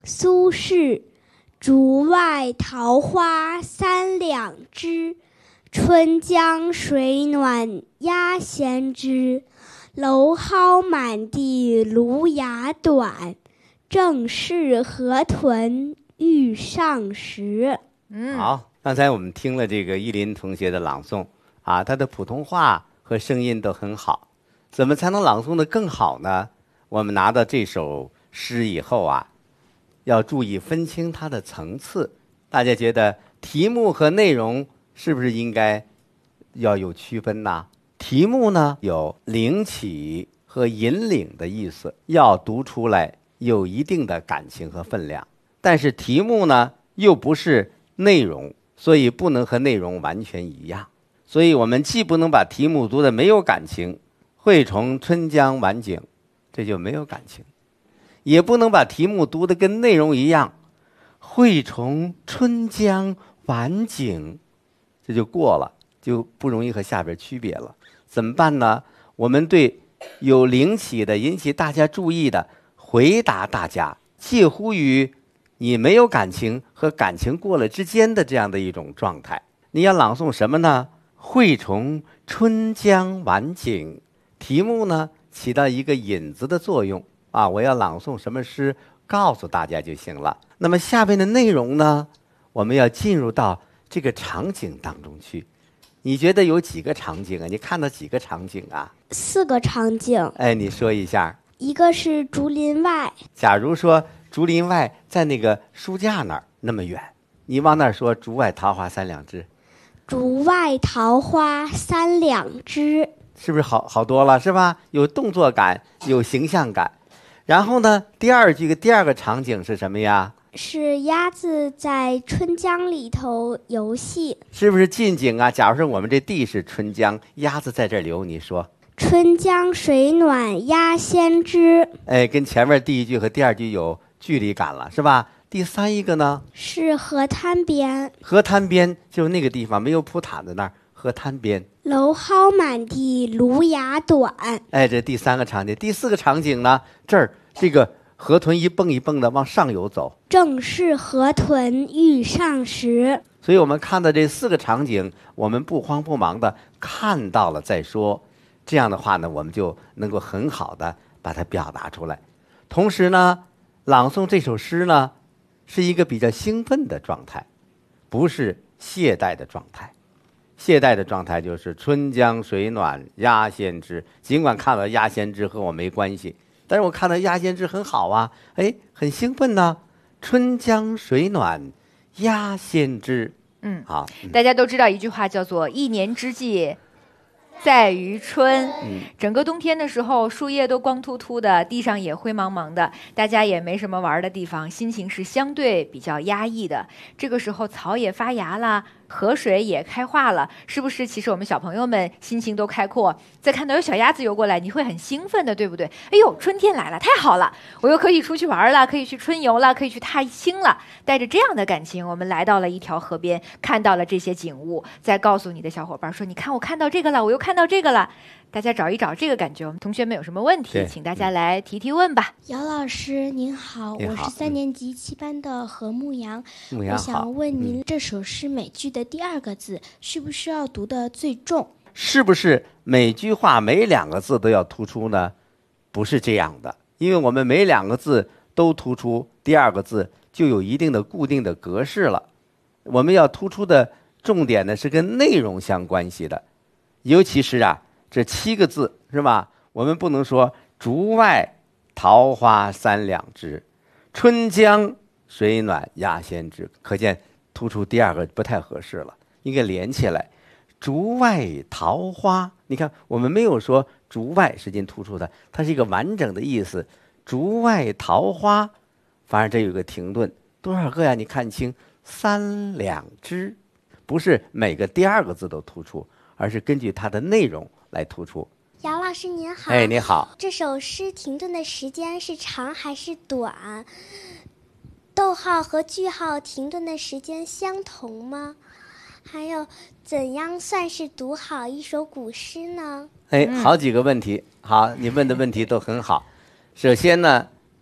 苏轼：竹外桃花三两枝，春江水暖鸭先知。蒌蒿满地芦芽短，正是河豚欲上时。 好，刚才我们听了这个依林同学的朗诵啊，他的普通话和声音都很好。怎么才能朗诵得更好呢？我们拿到这首诗以后啊，要注意分清它的层次。大家觉得题目和内容是不是应该要有区分呢？题目呢有领起和引领的意思，要读出来有一定的感情和分量。但是题目呢又不是内容，所以不能和内容完全一样。所以我们既不能把题目读得没有感情，惠崇春江晚景，这就没有感情；也不能把题目读得跟内容一样，惠崇春江晚景，这就过了，就不容易和下边区别了。怎么办呢？我们对有领起的、引起大家注意的回答大家，介乎于你没有感情和感情过了之间的这样的一种状态。你要朗诵什么呢？惠崇春江晚景，题目呢起到一个引子的作用啊，我要朗诵什么诗，告诉大家就行了。那么下边的内容呢，我们要进入到这个场景当中去。你觉得有几个场景啊？你看到几个场景啊 ？4个场景。 哎，你说一下。 一个是竹林外。 假如说竹林外在那个书架那儿那么远，你往那儿说竹外桃花三两枝。 竹外桃花三两枝， 是不是好多了，是吧？有动作感，有形象感。然后呢，第二个场景是什么呀？ 是鸭子在春江里头游戏。 是不是近景啊？假如说我们这地是春江，鸭子在这流，你说春江水暖鸭先知。 哎，跟前面第一句和第二句有距离感了，是吧？第三一个呢？ 是河滩边。 河滩边就是那个地方，没有铺毯子那儿，河滩边。 蒌蒿满地芦芽短。 哎，这第三个场景。第4个场景呢？这儿这个河豚一蹦一蹦的往上游走， 正是河豚欲上时。 所以我们看到这4个场景，我们不慌不忙的看到了再说，这样的话呢，我们就能够很好的把它表达出来。同时呢，朗诵这首诗呢，是一个比较兴奋的状态，不是懈怠的状态。懈怠的状态就是春江水暖鸭先知，尽管看到鸭先知和我没关系，但是我看到鸭先知很好啊，哎，很兴奋呢。春江水暖鸭先知。好， 大家都知道一句话叫做一年之计在于春。整个冬天的时候，树叶都光秃秃的，地上也灰茫茫的，大家也没什么玩的地方，心情是相对比较压抑的。这个时候草也发芽了，河水也开化了，是不是其实我们小朋友们心情都开阔，再看到有小鸭子游过来，你会很兴奋的，对不对？哎呦，春天来了，太好了，我又可以出去玩了，可以去春游了，可以去踏青了。带着这样的感情，我们来到了一条河边，看到了这些景物，再告诉你的小伙伴说，你看我看到这个了，我又看到这个了。大家找一找这个感觉。我们同学们有什么问题，请大家来提问吧。 姚老师您好，我是3年级7班的何牧阳。我想问您，这首诗每句的第2个字需不需要读得最重？ 是不是每句话每2个字都要突出呢？不是这样的，因为我们每2个字都突出，第2个字就有一定的固定的格式了。我们要突出的重点呢是跟内容相关系的，尤其是这7个字是吧？我们不能说竹外桃花三两枝，春江水暖鸭先知，可见突出第2个不太合适了，应该连起来。竹外桃花，你看我们没有说竹外是进突出的，它是一个完整的意思。竹外桃花，反而这有个停顿，多少个呀？你看清，3两枝，不是每个第2个字都突出，而是根据它的内容来突出。 姚老师您好。 哎，你好。 这首诗停顿的时间是长还是短？逗号和句号停顿的时间相同吗？还有，怎样算是读好一首古诗呢？ 哎，好几个问题。好，你问的问题都很好。首先呢，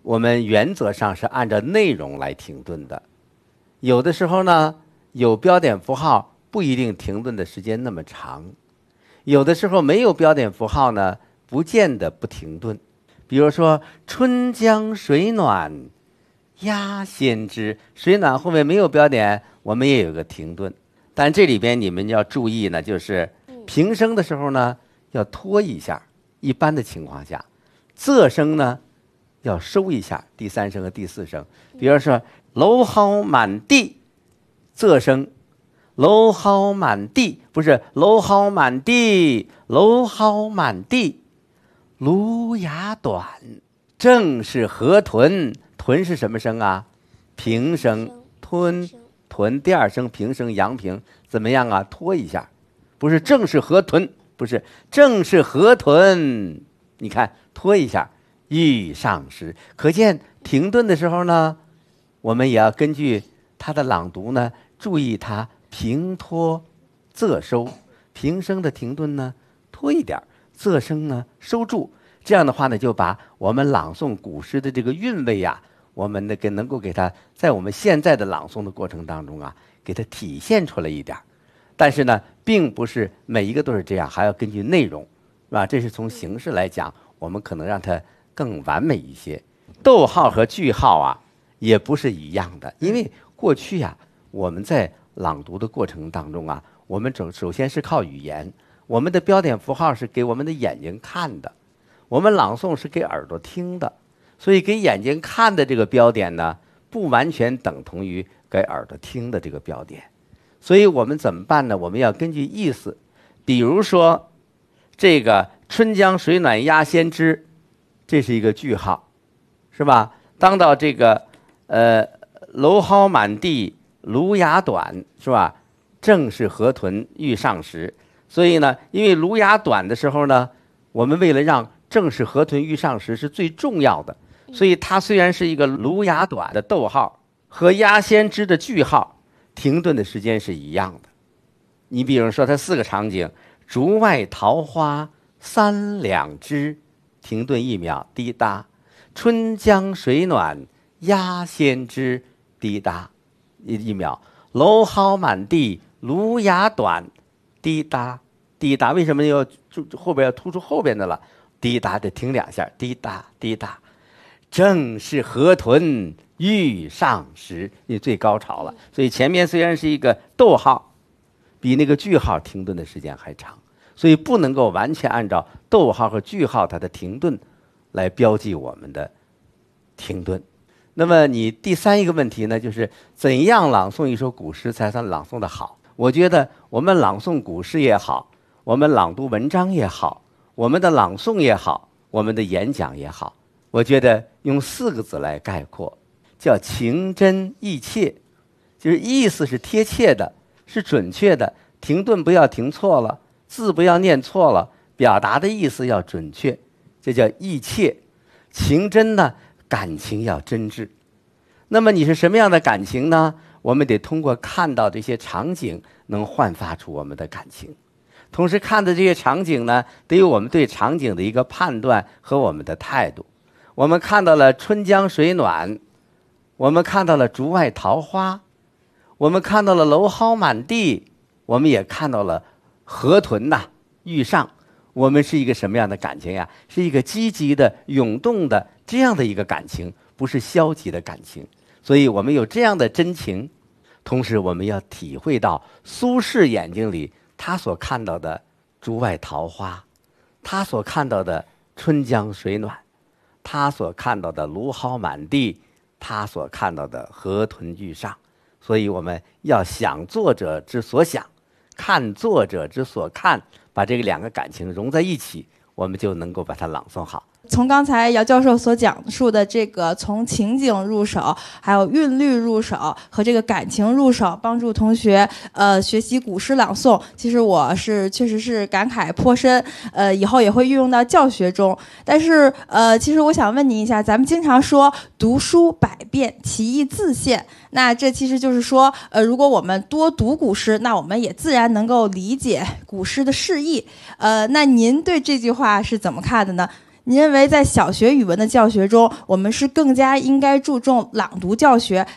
我们原则上是按照内容来停顿的。有的时候呢，有标点符号不一定停顿的时间那么长，有的时候没有标点符号呢，不见得不停顿。比如说春江水暖鸭先知，水暖后面没有标点，我们也有个停顿。但这里边你们要注意呢，就是平声的时候呢要拖一下，一般的情况下仄声呢要收一下，第三声和第四声。比如说蒌蒿满地，仄声蒌蒿满地，不是蒌蒿满地，蒌蒿满地，芦芽短，正是河豚。豚是什么声啊？平声。吞豚第二声平声阳平，怎么样啊？拖一下，不是正是河豚，不是正是河豚，你看拖一下。欲上时，可见停顿的时候呢，我们也要根据它的朗读呢，注意它平拖仄收。平声的停顿呢拖一点，仄声呢收住。这样的话呢，就把我们朗诵古诗的这个韵味啊，我们能够给它在我们现在的朗诵的过程当中啊，给它体现出来一点。但是呢，并不是每一个都是这样，还要根据内容，是吧？这是从形式来讲，我们可能让它更完美一些。逗号和句号啊，也不是一样的，因为过去啊，我们在朗读的过程当中啊，我们首先是靠语言，我们的标点符号是给我们的眼睛看的，我们朗诵是给耳朵听的，所以给眼睛看的这个标点呢，不完全等同于给耳朵听的这个标点。所以我们怎么办呢？我们要根据意思，比如说这个春江水暖鸭先知，这是一个句号，是吧？当到这个蒌蒿满地芦芽短，是吧？正是河豚欲上时。所以呢，因为芦芽短的时候呢，我们为了让正是河豚欲上时是最重要的，所以它虽然是一个芦芽短的逗号，和鸭先知的句号停顿的时间是一样的。你比如说它4个场景，竹外桃花3两枝，停顿1秒，滴答；春江水暖鸭先知，滴答1秒；蒌蒿满地芦芽短，滴答滴答。为什么要后边要突出后边的了？滴答得停2下，滴答滴答。正是河豚欲上时，你最高潮了。所以前面虽然是一个逗号，比那个句号停顿的时间还长，所以不能够完全按照逗号和句号它的停顿来标记我们的停顿。那么你第三一个问题呢，就是怎样朗诵一首古诗才算朗诵的好？我觉得我们朗诵古诗也好，我们朗读文章也好，我们的朗诵也好，我们的演讲也好，我觉得用4个字来概括，叫情真意切，就是意思是贴切的，是准确的，停顿不要停错了，字不要念错了，表达的意思要准确，这叫意切。情真呢，感情要真挚。那么你是什么样的感情呢？我们得通过看到这些场景，能焕发出我们的感情。同时看的这些场景呢，得有我们对场景的一个判断和我们的态度。我们看到了春江水暖，我们看到了竹外桃花，我们看到了蒌蒿满地，我们也看到了河豚欲上。我们是一个什么样的感情呀？是一个积极的、涌动的这样的一个感情，不是消极的感情。所以我们有这样的真情，同时我们要体会到苏轼眼睛里他所看到的竹外桃花，他所看到的春江水暖，他所看到的芦蒿满地，他所看到的河豚欲上。所以我们要想作者之所想，看作者之所看，把这个2个感情融在一起，我们就能够把它朗诵好。 从刚才姚教授所讲述的这个从情景入手，还有韵律入手和这个感情入手，帮助同学学习古诗朗诵，其实我确实是感慨颇深，以后也会运用到教学中。但是其实我想问您一下，咱们经常说读书百遍，其义自现，那这其实就是说如果我们多读古诗，那我们也自然能够理解古诗的释义。那您对这句话是怎么看的呢？ 您认为在小学语文的教学中，我们是更加应该注重朗读教学，